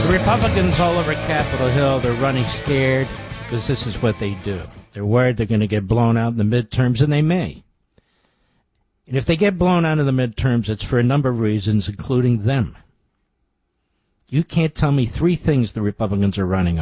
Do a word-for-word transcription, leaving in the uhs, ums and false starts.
Republicans all over Capitol Hill, they're running scared because this is what they do. They're worried they're going to get blown out in the midterms, and they may. And if they get blown out in the midterms, it's for a number of reasons, including them. You can't tell me three things the Republicans are running on.